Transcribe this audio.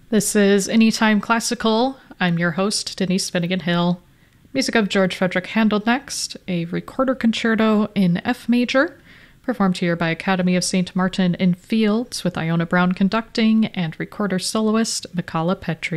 This is Anytime Classical. I'm your host, Denise Finnegan Hill. Music of George Frederick Handel next, a recorder concerto in F major, performed here by Academy of St. Martin in Fields with Iona Brown conducting and recorder soloist Michala Petri.